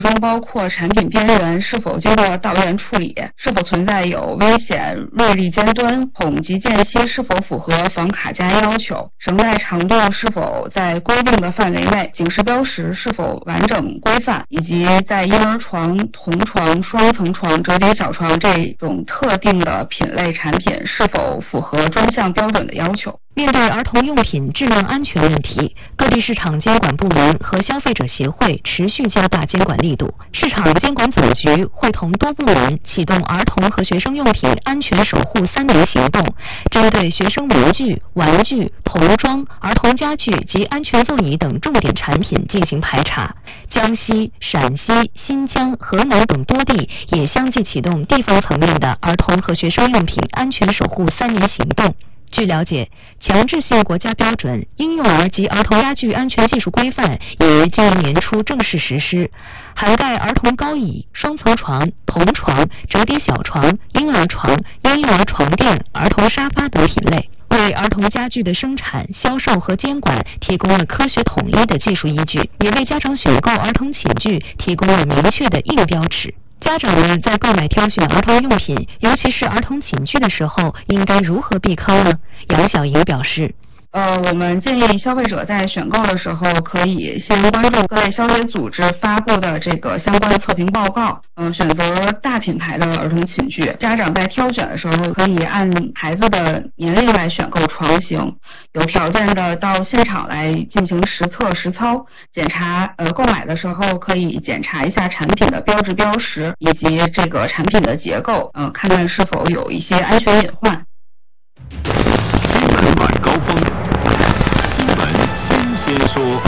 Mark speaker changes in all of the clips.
Speaker 1: 中包括产品边缘是否经过导源处理，是否存在有危险、锐利尖端，孔及间隙是否符合防卡夹要求，绳带长度是否在规定的范围内，警示标识是否完整规范，以及在婴儿床、童床、双层床、折叠小床这种特定的品类产品是否符合专项标准的要求。
Speaker 2: 面对儿童用品质量安全问题，各地市场监管部门和消费者协会持续加大监管力度。市场监管总局会同多部门启动儿童和学生用品安全守护3年行动，针对学生文具、玩具、童装、儿童家具及安全座椅等重点产品进行排查。江西、陕西、新疆、河南等多地也相继启动地方层面的儿童和学生用品安全守护3年行动。据了解，强制性国家标准《婴幼儿及儿童家具安全技术规范》已于今年年初正式实施，涵盖儿童高椅、双层床、童床、折叠小床、婴儿床、婴幼儿床垫、儿童沙发等品类，为儿童家具的生产、销售和监管提供了科学统一的技术依据，也为家长选购儿童寝具提供了明确的硬标尺。家长们在购买挑选儿童用品，尤其是儿童寝具的时候，应该如何避坑呢？杨小莹表示，
Speaker 1: 我们建议消费者在选购的时候，可以先关注各类消费组织发布的这个相关的测评报告，选择大品牌的儿童寝具。家长在挑选的时候，可以按孩子的年龄来选购床型，有条件的到现场来进行实测实操检查。购买的时候可以检查一下产品的标志标识以及这个产品的结构，看看是否有一些安全隐患。
Speaker 3: 新闻晚高峰，新闻新鲜说。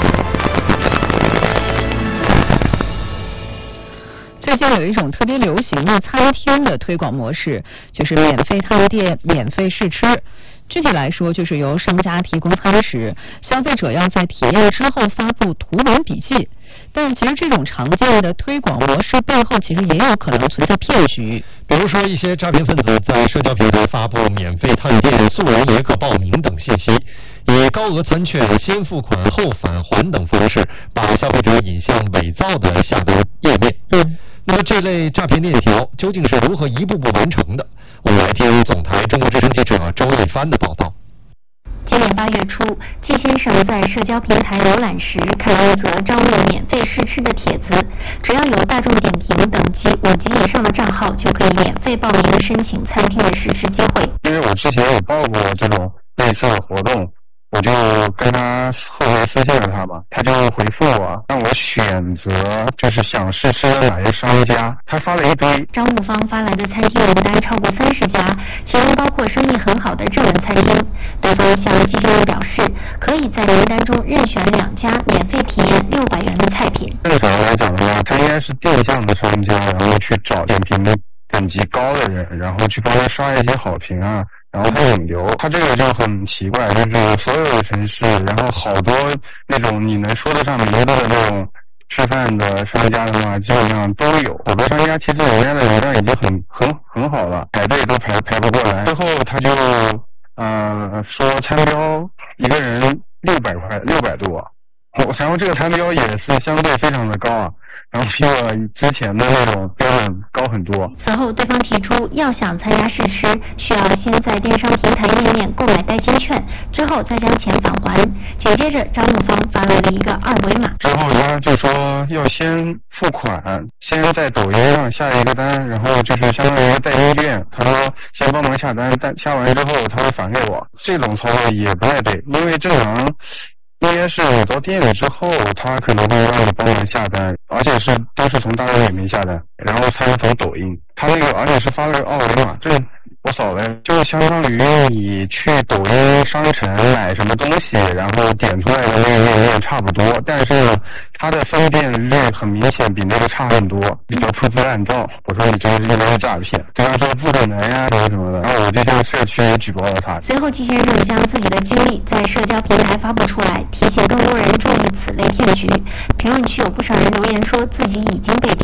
Speaker 4: 最近有一种特别流行的餐厅的推广模式，就是免费探店、免费试吃。具体来说，就是由商家提供餐食，消费者要在体验之后发布图文笔记。但其实这种常见的推广模式背后，其实也有可能存在骗局。
Speaker 5: 比如说，一些诈骗分子在社交平台发布免费探店、素人也可报名等信息，以高额餐券、先付款后返还等方式，把消费者引向伪造的下单页面。那么这类诈骗链条究竟是如何一步步完成的？我们来听总台中国之声记者周一帆的报道。
Speaker 2: 今年8月初，季先生在社交平台浏览时，看到一则招募免费试吃的帖子，只要有大众点评等级5级以上的账号，就可以免费报名申请餐厅的试吃机会。
Speaker 6: 因为我之前有报过这种类似的活动，我就跟他后来私信了他嘛，他就回复我，让我选择就是想试吃哪些商家，他发了一堆。
Speaker 2: 招募方发来的餐厅名单超过30家，其中包括生意很好的热门餐厅。对方向季先生表示，可以在名单中任选2家，免费体验600元的菜品。
Speaker 6: 正常来讲的话，他应该是定向的商家，然后去找点评等级高的人，然后去帮他刷一些好评啊，然后他引流。他这个就很奇怪，就是所有的城市，然后好多那种你能说得上名字的那种吃饭的商家的话，基本上都有。好多商家其实人家的流量已经很好了，排队都排不过来。最后他就说餐标一个人600多，然后这个餐标也是相对非常的高啊，然后比我之前的那种标准高很多。
Speaker 2: 此后对方提出，要想参加试吃，需要先在电商平台页面购买代金券，之后再将钱返还。紧接着招募方发来了一个2维码，
Speaker 6: 之后他就说要先付款，先在抖音上下一个单，然后就是相当于一个代金券，他说先帮忙下单，但下完之后他会返给我。这种操作也不太对，因为正常应该是我到店里之后，他可能会让你帮忙下单，而且都是从大众点评下单，然后才是从抖音。他那个而且是发了个2维码，这我扫了，就相当于你去抖音商城买什么东西，然后点出来的那个页面差不多，但是呢，它的分辨率很明显比那个差很多，比较粗制滥造。我说你这应该是诈骗，对他说不可能呀什么的，然后我就向社区举报了他。
Speaker 2: 随后季先生将自己的经历在社交平台发布出来，提醒更多人注意此类骗局。评论区有不少人留言说自己已经被骗。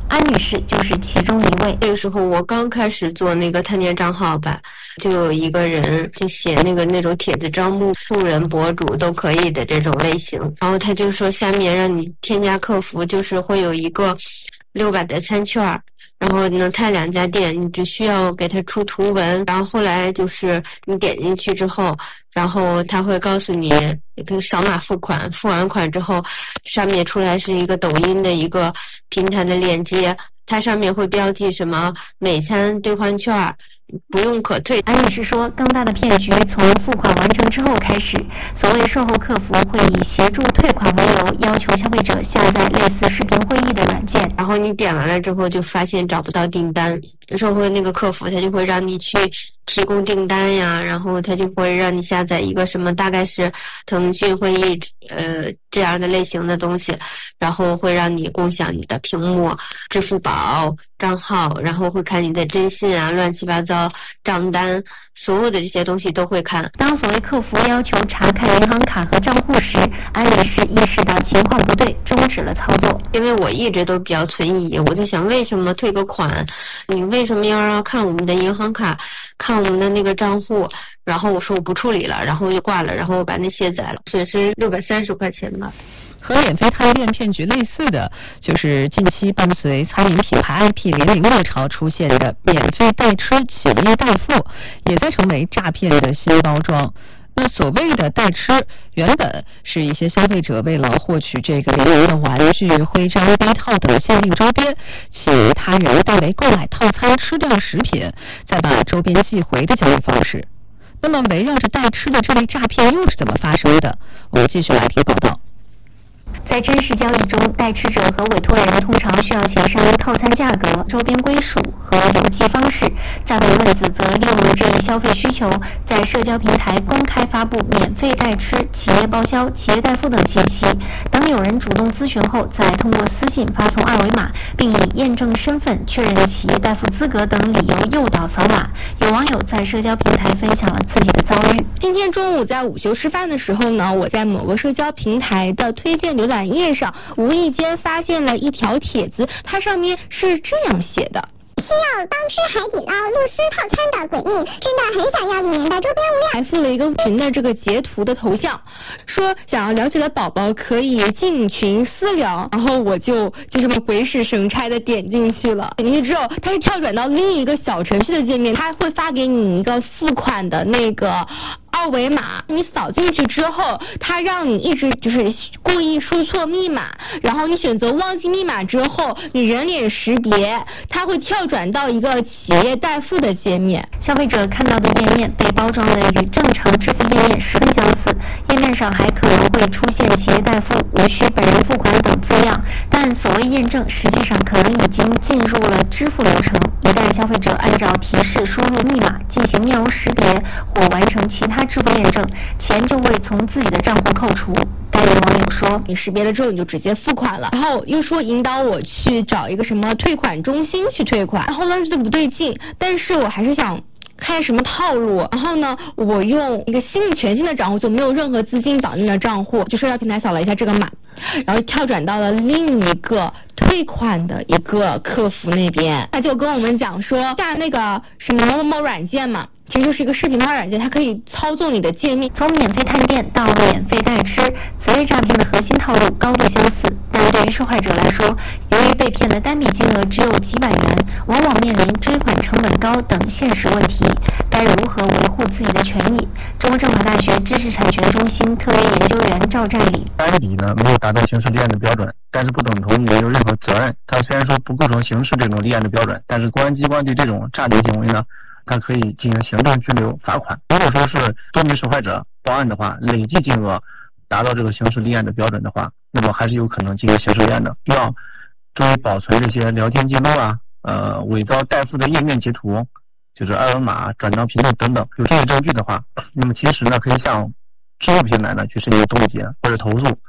Speaker 7: 安女士就是其中一位。
Speaker 8: 那个时候我刚开始做那个探店账号吧，就有一个人就写那种帖子招募素人博主都可以的这种类型，然后他就说下面让你添加客服，就是会有一个600的餐券。然后能探2家店，你只需要给他出图文，然后后来就是你点进去之后，然后他会告诉你可以扫码付款，付完款之后上面出来是一个抖音的一个平台的链接，它上面会标记什么每餐兑换券，不用可退。
Speaker 7: 安女士说，更大的骗局从付款完成之后开始，所谓售后客服会以协助退款为由，要求消费者下载类似视频会议的软件，
Speaker 8: 然后你点完了之后就发现找不到订单，售后那个客服他就会让你去提供订单呀，然后他就会让你下载一个什么大概是腾讯会议这样的类型的东西，然后会让你共享你的屏幕、支付宝账号，然后会看你的征信啊、乱七八糟账单，所有的这些东西都会看。
Speaker 7: 当所谓客服要求查看银行卡和账户时，安女士意识到情况不对，终止了操作。
Speaker 8: 因为我一直都比较存疑，我在想为什么退个款，你为什么要让看我们的银行卡，看我们的那个账户？然后我说我不处理了，然后就挂了，然后我把那卸载了，损失630块钱吧。
Speaker 4: 和免费探店骗局类似的，就是近期伴随餐饮品牌 IP 联名热潮出现的免费代吃企业代付，也在成为诈骗的新包装。那所谓的代吃，原本是一些消费者为了获取这个联名的玩具、徽章、杯套等限定周边，请他人代为购买套餐吃掉食品，再把周边寄回的交易方式。那么围绕着代吃的这类诈骗又是怎么发生的？我们继续来听报道。
Speaker 7: 在真实交易中，代吃者和委托人通常需要协商套餐价格、周边归属和邮寄方式。诈骗分子则利用这一消费需求，在社交平台公开发布免费代吃、企业报销、企业代付等信息。等有人主动咨询后，再通过私信发送2维码，并以验证身份、确认企业代付资格等理由诱导扫码。有网友在社交平台分享了自己的遭遇。
Speaker 9: 今天中午在午休吃饭的时候呢，我在某个社交平台的推荐浏览页上无意间发现了一条帖子，它上面是这样写的：
Speaker 10: 需要当吃海底捞露丝套餐的诡异，真的很想要里面的周边物料。
Speaker 9: 还附了一个群的这个截图的头像，说想要了解的宝宝可以进群私聊，然后我就这么鬼使神差的点进去了。点进去之后，它是跳转到另一个小程序的界面，它会发给你一个付款的那个2维码，你扫进去之后，它让你一直就是故意输错密码，然后你选择忘记密码之后，你人脸识别，它会跳转到一个企业代付的界面。
Speaker 7: 消费者看到的页面被包装的与正常支付页面十分相似，页面上还可能会出现企业代付、无需本人付款等字样，但所谓验证实际上可能已经进入了支付流程。一旦消费者按照提示输入密码进行面容识别或完成其他支付验证，钱就会从自己的账户扣除。该有网友说，
Speaker 9: 你识别了之后你就直接付款了，然后又说引导我去找一个什么退款中心去退款，然后呢觉得不对劲，但是我还是想看什么套路，然后呢我用一个全新的账户，就没有任何资金绑定的账户，就社交平台扫了一下这个码，然后跳转到了另一个退款的一个客服那边，他就跟我们讲说下那个什么某某软件嘛，其实就是一个视频化软件，它可以操纵你的界面。
Speaker 7: 从免费探店到免费代吃，此类诈骗的核心套路高度相似，但对于受害者来说，由于被骗的单笔金额只有几百元，往往面临追款成本高等现实问题，该如何维护自己的权益？中国政法大学知识产权中心特约研究员赵占理：
Speaker 11: 单笔呢没有达到刑事立案的标准，但是不等同于没有任何责任。它虽然说不构成刑事这种立案的标准，但是公安机关对这种诈骗行为呢，它可以进行行政拘留、罚款。如果说是多名受害者报案的话，累计金额达到这个刑事立案的标准的话，那么还是有可能进行刑事立案的。要注意保存这些聊天记录啊，伪造代付的页面截图，就是2维码、转账频率等等。有这些证据的话，那么其实呢可以向支付平台呢去申请冻结或者投诉。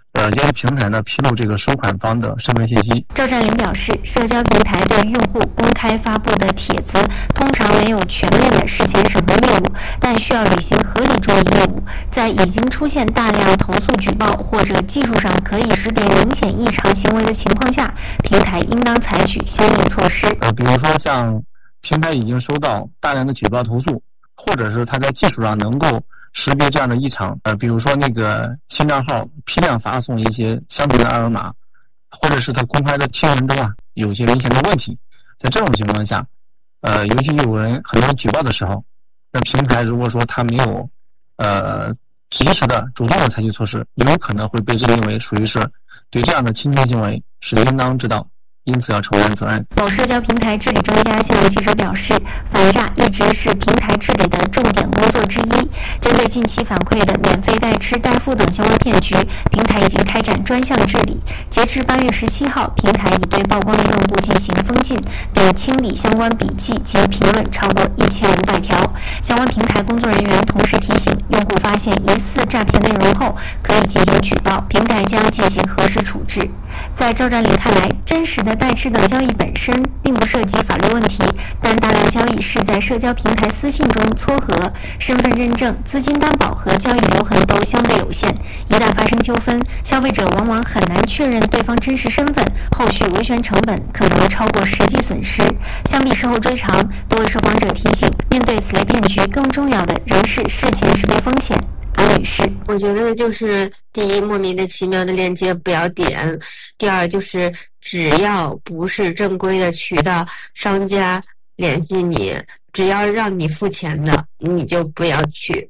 Speaker 11: 也是平台呢披露这个收款方的身份信息。
Speaker 7: 赵占林表示，社交平台对用户公开发布的帖子通常没有全面的事前审核业务，但需要履行合理注意业务。在已经出现大量投诉举报或者技术上可以识别明显异常行为的情况下，平台应当采取相应措施。
Speaker 11: 比如说像平台已经收到大量的举报投诉，或者是它在技术上能够识别这样的异常，比如说那个新账号批量发送一些相同的二维码，或者是它公开的贴文中有些明显的问题，在这种情况下，尤其有人很多人举报的时候，那平台如果说它没有及时的主动的采取措施，有可能会被认定为属于是对这样的侵权行为是应当知道，因此要承担责任。
Speaker 7: 某社交平台治理专家向记者表示，反诈一直是平台治理的重点工作之一。针对近期反馈的免费代吃代付等相关骗局，平台已经开展专项治理。截至8月17号，平台已对曝光的用户进行封禁，并清理相关笔记及评论超过1500条。相关平台工作人员同时提醒用户，发现疑似诈骗内容后，可以进行举报，平台将进行核实处置。在赵占林看来，真实的代吃等交易本身并不涉及法律问题，但大量交易是在社交平台私信中撮合，身份认证、资金担保和交易留痕都相对有限，一旦发生纠纷，消费者往往很难确认对方真实身份，后续维权成本可能超过实际损失。相比事后追偿，多位受访者提醒，面对此类骗局，更重要的仍是事前识别风险。安女士，
Speaker 8: 我觉得就是第一，莫名其妙的链接不要点；第二，就是只要不是正规的渠道，商家联系你，只要让你付钱的，你就不要去。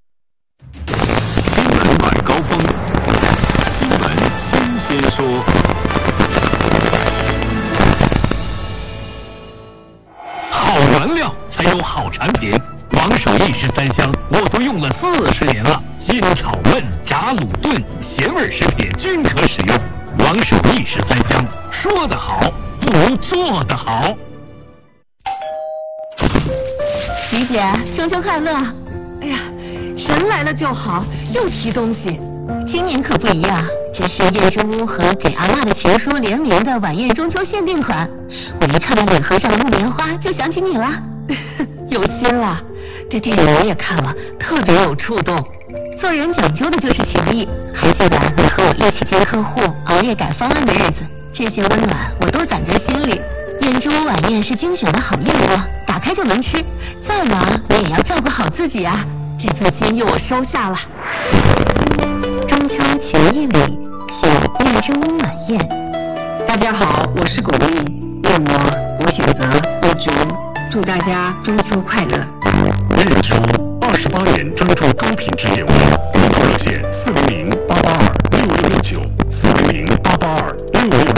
Speaker 3: 新闻晚高峰，新闻新鲜说。
Speaker 12: 好原料才有好产品。王守义13香，我都用了40年了，经炒焖、炸、卤、炖，咸味食品均可使用。王守义13香，说得好，不如做得好。
Speaker 2: 李姐，中秋快乐！哎呀，神来了就好，又提东西。今年可不一样，这是燕之屋和给阿嬷的情书联名的晚宴中秋限定款。我一看到礼盒上的木棉花，就想起你了。有心了。这电影我也看了，特别有触动。做人讲究的就是情谊。还记得你和我一起见客户、熬夜改方案的日子，这些温暖我都攒在心里。燕之屋晚宴是精选的好燕窝，打开就能吃。再忙你也要照顾好自己啊。这份心意我收下了。中秋情谊里，选燕之屋晚宴。
Speaker 13: 大家好，我是巩俐，燕窝我选择燕之屋。祝大家中秋快乐！
Speaker 3: 燕之屋28年专注高品质燕窝，订购热线400-882-6669，400-882-6669。